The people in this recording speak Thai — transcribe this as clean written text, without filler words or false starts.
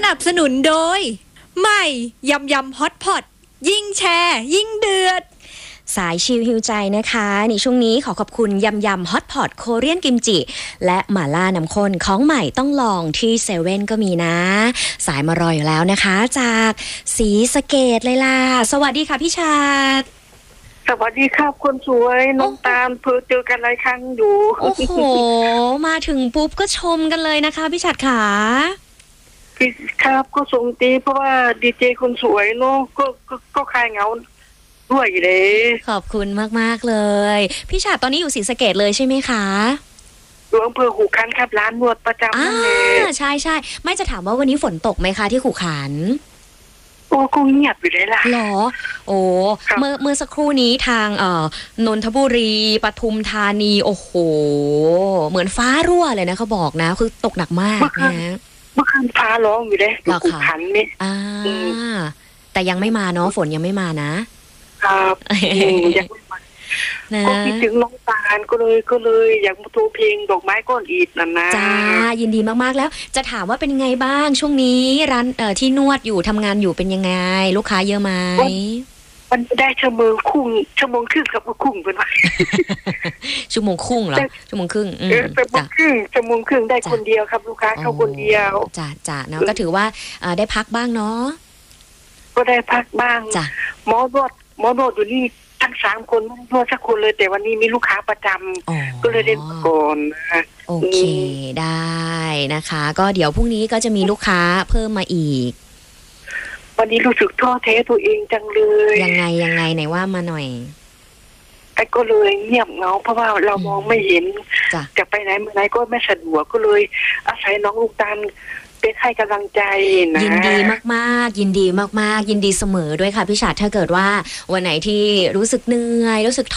นับสนุนโดยใหม่ยำยำฮอตพอตยิ่งแชร์ยิ่งเดือดสายชิลฮิวใจนะคะในช่วงนี้ขอขอบคุณยำยำฮอตพอตโคเรียนกิมจิและหม่าล่าน้ำข้นของใหม่ต้องลองที่เซเว่นก็มีนะสายมารออยู่แล้วนะคะจากศรีสะเกษเลยล่ะสวัสดีค่ะพี่ชาติสวัสดีครับคนสวยน้องตาลเพิ่งเจอกันหลายครั้งอยู่โอ้โหมาถึงปุ๊บก็ชมกันเลยนะคะพี่ชาติขาพี่ครับก็ส่งตีเพราะว่าดีเจคนสวยเนาะก็คลายเหงาด้วยเลยขอบคุณมากๆเลยพี่ชาติตอนนี้อยู่ศรีสะเกษเลยใช่ไหมคะอยู่อำเภอหูขันครับร้านนวดประจำนั่นเองใช่ใช่ไม่จะถามว่าวันนี้ฝนตกไหมคะที่หูขันโอ้ก็เงียบอยู่เลยล่ะหรอโอ้เมื่อสักครู่นี้ทางนนทบุรีปทุมธานีโอ้โหเหมือนฟ้ารั่วเลยนะเขาบอกนะคือตกหนักมากนะเมื่อคืนฟ้าร้องอยู่เลยหูขันนี่แต่ยังไม่มาเนาะฝนยังไม่มานะครับยังไม่มาก็คิดถึงน้องตาลก็เลยอยากมาโทรเพลงดอกไม้ก้อนอิฐนั่นนะจ้ายินดีมากๆแล้วจะถามว่าเป็นไงบ้างช่วงนี้ร้านที่นวดอยู่ทำงานอยู่เป็นยังไงลูกค้าเยอะไหมมันได้ชั่วโมงครึ่งกับคุ้งเป็นว่าชั่วโมงครึ่งเหรอชั่วโมงครึ่งชั่วโมงครึ่งได้คนเดียวครับลูกค้าเข้าคนเดียวจ้าเนาะก็ถือว่าได้พักบ้างเนาะก็ได้พักบ้างจ้ะหมอนวดอยู่นี่ทั้ง3 คนไม่นวดสักคนเลยแต่วันนี้มีลูกค้าประจำก็เลยเล่นก่อนนะโอเคได้นะคะก็เดี๋ยวพรุ่งนี้ก็จะมีลูกค้าเพิ่มมาอีกวันนี้รู้สึกท้อแท้ตัวเองจังเลยยังไงไหนว่ามาหน่อยไอ้ก็เลยเงียบเหงาเพราะว่าเรามองไม่เห็นจะไปไหนมาไหนก็ไม่สะดวกก็เลยอาศัยน้องลูกตาลเป็นให้กำลังใจนะยินดีมากๆยินดีเสมอด้วยค่ะพี่ชาติถ้าเกิดว่าวันไหนที่รู้สึกเหนื่อยรู้สึก